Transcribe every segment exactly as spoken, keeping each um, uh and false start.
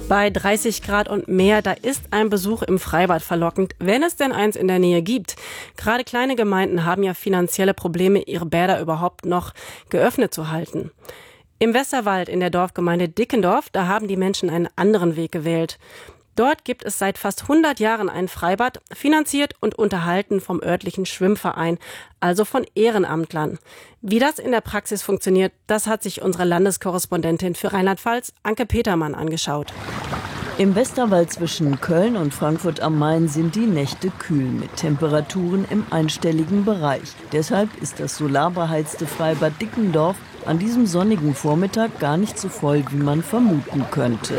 Bei dreißig Grad und mehr, da ist ein Besuch im Freibad verlockend, wenn es denn eins in der Nähe gibt. Gerade kleine Gemeinden haben ja finanzielle Probleme, ihre Bäder überhaupt noch geöffnet zu halten. Im Westerwald in der Dorfgemeinde Dickendorf, da haben die Menschen einen anderen Weg gewählt. Dort gibt es seit fast hundert Jahren ein Freibad, finanziert und unterhalten vom örtlichen Schwimmverein, also von Ehrenamtlern. Wie das in der Praxis funktioniert, das hat sich unsere Landeskorrespondentin für Rheinland-Pfalz, Anke Petermann, angeschaut. Im Westerwald zwischen Köln und Frankfurt am Main sind die Nächte kühl mit Temperaturen im einstelligen Bereich. Deshalb ist das solarbeheizte Freibad Dickendorf an diesem sonnigen Vormittag gar nicht so voll, wie man vermuten könnte.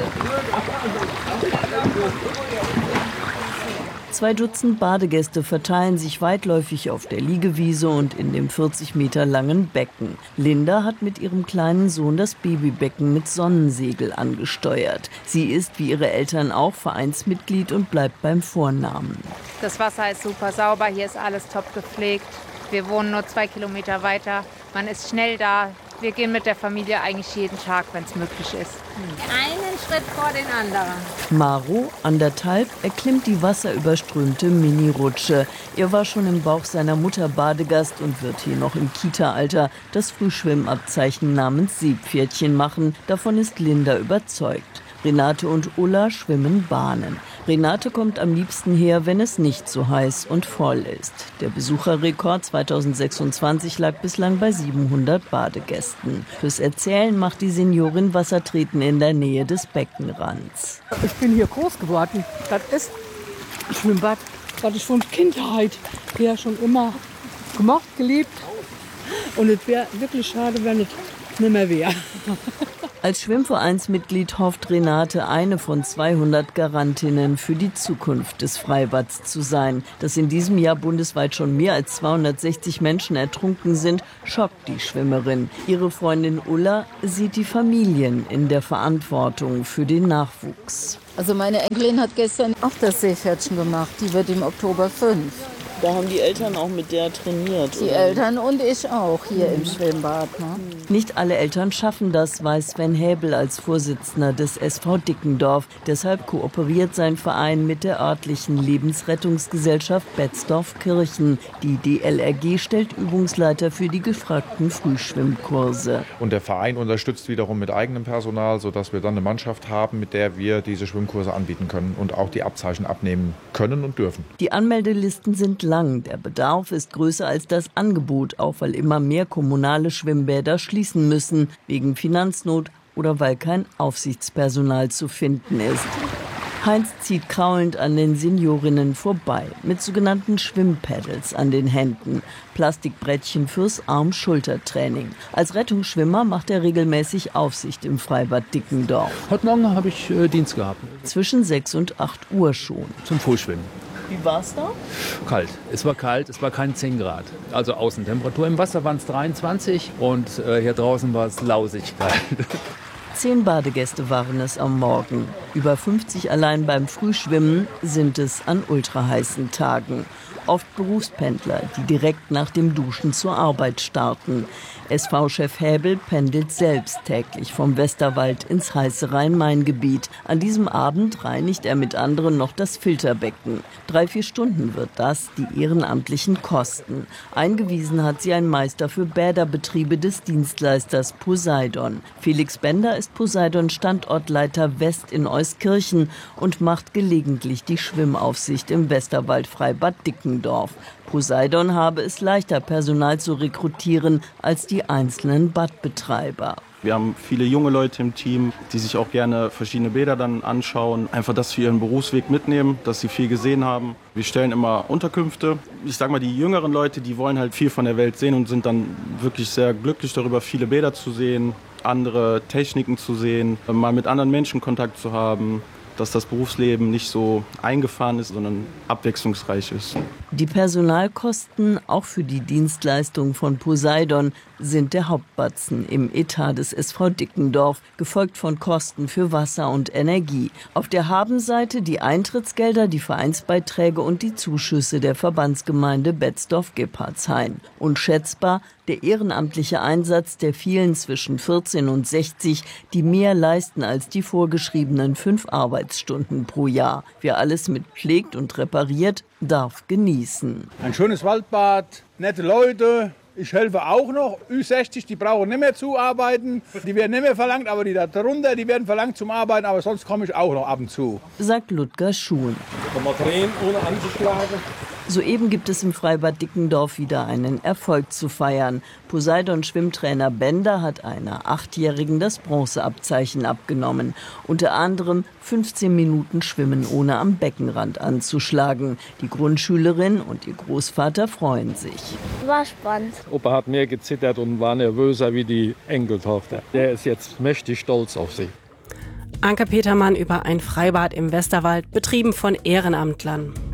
Zwei Dutzend Badegäste verteilen sich weitläufig auf der Liegewiese und in dem vierzig Meter langen Becken. Linda hat mit ihrem kleinen Sohn das Babybecken mit Sonnensegel angesteuert. Sie ist, wie ihre Eltern auch, Vereinsmitglied und bleibt beim Vornamen. Das Wasser ist super sauber, hier ist alles top gepflegt. Wir wohnen nur zwei Kilometer weiter. Man ist schnell da. Wir gehen mit der Familie eigentlich jeden Tag, wenn es möglich ist. Einen Schritt vor den anderen. Maro, anderthalb, erklimmt die wasserüberströmte Mini-Rutsche. Er war schon im Bauch seiner Mutter Badegast und wird hier noch im Kita-Alter das Frühschwimmabzeichen namens Seepferdchen machen. Davon ist Linda überzeugt. Renate und Ulla schwimmen Bahnen. Renate kommt am liebsten her, wenn es nicht so heiß und voll ist. Der Besucherrekord zweitausendsechsundzwanzig lag bislang bei siebenhundert Badegästen. Fürs Erzählen macht die Seniorin Wassertreten in der Nähe des Beckenrands. Ich bin hier groß geworden. Das ist ein Schwimmbad, das ich von Kindheit her schon immer gemacht, geliebt. Und es wäre wirklich schade, wenn es nicht mehr wäre. Als Schwimmvereinsmitglied hofft Renate, eine von zweihundert Garantinnen für die Zukunft des Freibads zu sein. Dass in diesem Jahr bundesweit schon mehr als zweihundertsechzig Menschen ertrunken sind, schockt die Schwimmerin. Ihre Freundin Ulla sieht die Familien in der Verantwortung für den Nachwuchs. Also meine Enkelin hat gestern auch das Seepferdchen gemacht. Die wird im Oktober fünf. Da haben die Eltern auch mit der trainiert. Die oder? Eltern und ich auch hier mhm. im Schwimmbad. Ne? Nicht alle Eltern schaffen das, weiß Sven Häbel als Vorsitzender des S V Dickendorf. Deshalb kooperiert sein Verein mit der örtlichen Lebensrettungsgesellschaft Betzdorf-Kirchen. Die D L R G stellt Übungsleiter für die gefragten Frühschwimmkurse. Und der Verein unterstützt wiederum mit eigenem Personal, sodass wir dann eine Mannschaft haben, mit der wir diese Schwimmkurse anbieten können und auch die Abzeichen abnehmen können und dürfen. Die Anmeldelisten sind lang. Der Bedarf ist größer als das Angebot, auch weil immer mehr kommunale Schwimmbäder schließen müssen, wegen Finanznot oder weil kein Aufsichtspersonal zu finden ist. Heinz zieht kraulend an den Seniorinnen vorbei, mit sogenannten Schwimmpaddles an den Händen, Plastikbrettchen fürs Arm-Schulter-Training. Als Rettungsschwimmer macht er regelmäßig Aufsicht im Freibad Dickendorf. Heute Morgen habe ich äh, Dienst gehabt. Zwischen sechs und acht Uhr schon. Zum Frühschwimmen. Wie war es da? Kalt. Es war kalt, es war keine zehn Grad. Also Außentemperatur. Im Wasser waren es dreiundzwanzig und äh, hier draußen war es lausig kalt. Zehn Badegäste waren es am Morgen. Über fünfzig allein beim Frühschwimmen sind es an ultraheißen Tagen. Oft Berufspendler, die direkt nach dem Duschen zur Arbeit starten. S V-Chef Häbel pendelt selbst täglich vom Westerwald ins heiße Rhein-Main-Gebiet. An diesem Abend reinigt er mit anderen noch das Filterbecken. Drei, vier Stunden wird das die Ehrenamtlichen kosten. Eingewiesen hat sie ein Meister für Bäderbetriebe des Dienstleisters Poseidon. Felix Bender ist Poseidon-Standortleiter West in Euskirchen und macht gelegentlich die Schwimmaufsicht im Westerwald-Freibad Dickendorf. Poseidon habe es leichter, Personal zu rekrutieren als die einzelnen Badbetreiber. Wir haben viele junge Leute im Team, die sich auch gerne verschiedene Bäder dann anschauen. Einfach das für ihren Berufsweg mitnehmen, dass sie viel gesehen haben. Wir stellen immer Unterkünfte. Ich sage mal, die jüngeren Leute, die wollen halt viel von der Welt sehen und sind dann wirklich sehr glücklich darüber, viele Bäder zu sehen, andere Techniken zu sehen, mal mit anderen Menschen Kontakt zu haben. Dass das Berufsleben nicht so eingefahren ist, sondern abwechslungsreich ist. Die Personalkosten, auch für die Dienstleistung von Poseidon, sind der Hauptbatzen im Etat des S V Dickendorf, gefolgt von Kosten für Wasser und Energie. Auf der Habenseite die Eintrittsgelder, die Vereinsbeiträge und die Zuschüsse der Verbandsgemeinde Betzdorf-Gebhardshain. Unschätzbar der ehrenamtliche Einsatz der vielen zwischen vierzehn und sechzig, die mehr leisten als die vorgeschriebenen fünf Arbeitsstunden pro Jahr. Wer alles mit pflegt und repariert, darf genießen. Ein schönes Waldbad, nette Leute. Ich helfe auch noch. Ü sechzig, die brauchen nicht mehr zuarbeiten. Die werden nicht mehr verlangt, aber die da drunter, die werden verlangt zum Arbeiten. Aber sonst komme ich auch noch ab und zu. Sagt Ludger Schuhn. Kann man drehen, ohne anzuschlagen. Soeben gibt es im Freibad Dickendorf wieder einen Erfolg zu feiern. Poseidon-Schwimmtrainer Bender hat einer Achtjährigen das Bronzeabzeichen abgenommen. Unter anderem fünfzehn Minuten Schwimmen ohne am Beckenrand anzuschlagen. Die Grundschülerin und ihr Großvater freuen sich. War spannend. Opa hat mehr gezittert und war nervöser wie die Enkeltochter. Der ist jetzt mächtig stolz auf sie. Anke Petermann über ein Freibad im Westerwald, betrieben von Ehrenamtlern.